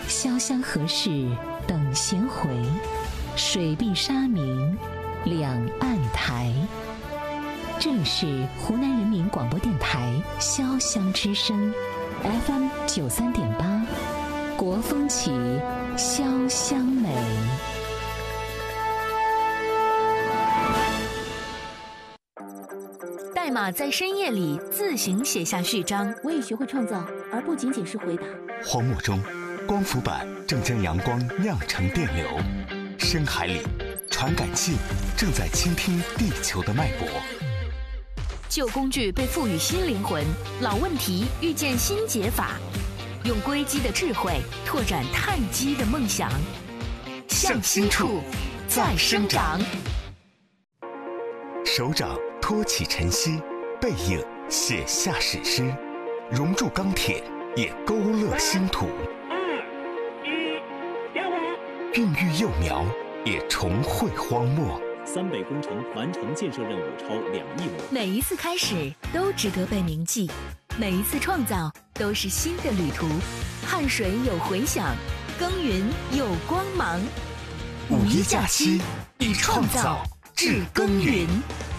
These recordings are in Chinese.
潇湘何事等闲回，水碧沙明两岸台。这里是湖南人民广播电台潇湘之声 FM 93.8，国风起，潇湘美。 代码在深夜里自行写下序章。 我已学会创造，而不仅仅是回答。 荒漠中，光伏板正将阳光酿成电流；深海里，传感器正在倾听地球的脉搏。 旧工具被赋予新灵魂，老问题遇见新解法。用硅基的智慧拓展碳基的梦想，向心处再生长。 手掌托起晨曦，背影写下史诗，熔铸钢铁也勾勒星土，孕育幼苗也重绘荒漠。 三北工程完成建设任务超2亿亩。 每一次开始都值得被铭记，每一次创造都是新的旅途。汗水有回响，耕耘有光芒。 五一假期，以创造致耕耘。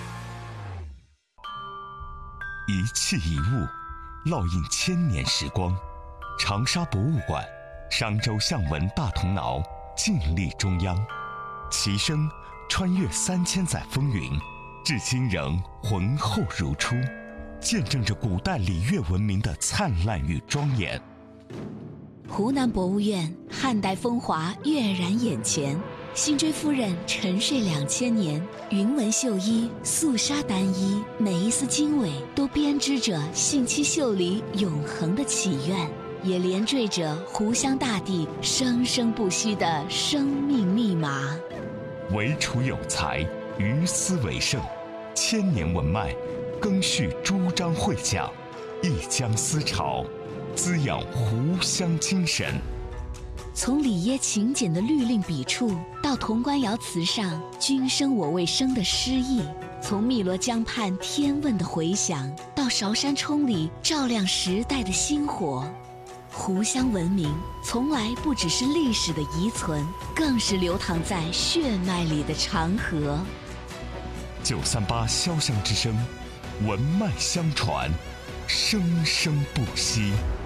一器一物，烙印千年时光。长沙博物馆，商周象纹大铜挠，静立中央。其声穿越3000载风云，至今仍浑厚如初，见证着古代礼乐文明的灿烂与庄严。 湖南博物院汉代风华跃然眼前，辛追夫人沉睡2000年，云纹绣衣，素纱单衣，每一丝经纬都编织着信七秀里永恒的祈愿，也连缀着湖湘大地生生不息的生命密码。 惟楚有才，于斯为盛，千年文脉，更续诸章会讲，一江思潮，滋养湖湘精神。 从里耶勤俭的律令笔触，到潼关窑瓷上君生我未生的诗意；从汨罗江畔天问的回响，到韶山冲里照亮时代的星火。湖湘文明从来不只是历史的遗存，更是流淌在血脉里的长河。 938潇湘之声，文脉相传，生生不息。